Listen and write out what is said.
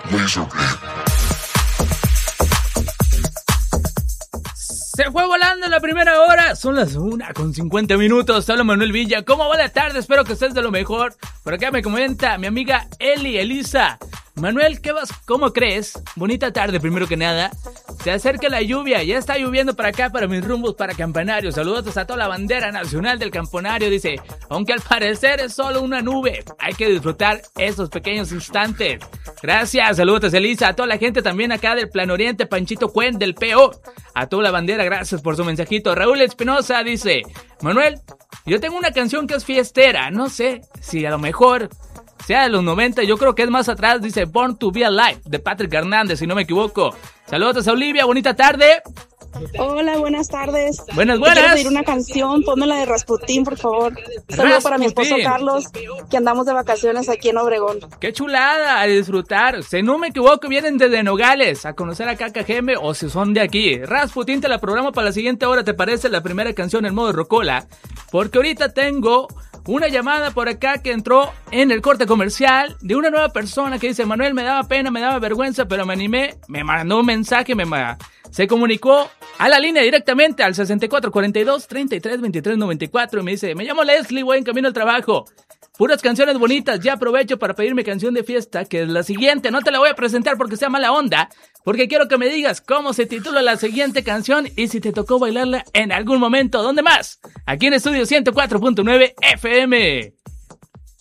Se fue volando la primera hora, son las 1:50. Habla Manuel Villa. ¿Cómo va la tarde? Espero que estés de lo mejor. Por acá me comenta mi amiga Elisa. Manuel, ¿cómo crees? Bonita tarde, primero que nada. Se acerca la lluvia, ya está lloviendo para acá, para mis rumbos, para Campanario. Saludos a toda la bandera nacional del Campanario, dice. Aunque al parecer es solo una nube, hay que disfrutar esos pequeños instantes. Gracias, saludos Elisa, a toda la gente también acá del Plan Oriente, Panchito Cuen del PO. A toda la bandera, gracias por su mensajito. Raúl Espinosa dice, Manuel, yo tengo una canción que es fiestera, no sé si a lo mejor sea de los 90, yo creo que es más atrás, dice Born to be Alive, de Patrick Hernández, si no me equivoco. Saludos a Olivia, bonita tarde. Hola, buenas tardes. Buenas. Quiero pedir una canción, ponme la de Rasputín, por favor. Saludos para mi esposo Carlos, que andamos de vacaciones aquí en Obregón. ¡Qué chulada! A disfrutar. Si no me equivoco, vienen desde Nogales a conocer a KKGM o si son de aquí. Rasputín, te la programo para la siguiente hora, ¿te parece? La primera canción en modo rocola. Porque ahorita tengo una llamada por acá que entró en el corte comercial de una nueva persona que dice, Manuel, me daba pena, me daba vergüenza, pero me animé, me mandó un mensaje, se comunicó a la línea directamente al 6442-332394 y me dice, me llamo Leslie, voy en camino al trabajo. Puras canciones bonitas, ya aprovecho para pedir mi canción de fiesta, que es la siguiente. No te la voy a presentar porque sea mala onda, porque quiero que me digas cómo se titula la siguiente canción y si te tocó bailarla en algún momento. ¿Dónde más? Aquí en Estudio 104.9 FM.